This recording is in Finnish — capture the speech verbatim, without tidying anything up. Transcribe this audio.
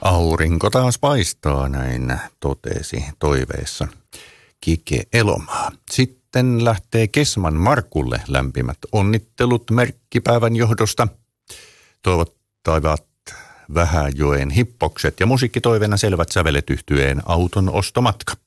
Aurinko taas paistaa, näin totesi toiveessa Kike Elomaa. Sitten lähtee Kesman Markulle lämpimät onnittelut merkkipäivän johdosta. Toivottavat Vähäjoen hippokset ja musiikkitoiveena Selvät sävelet -yhtyeen auton ostomatka.